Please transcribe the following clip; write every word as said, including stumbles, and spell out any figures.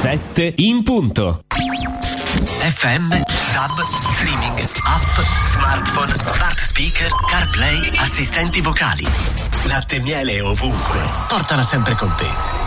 sette in punto. F M, tab, streaming, app, smartphone, smart speaker, CarPlay, assistenti vocali. Latte e miele ovunque. Portala sempre con te.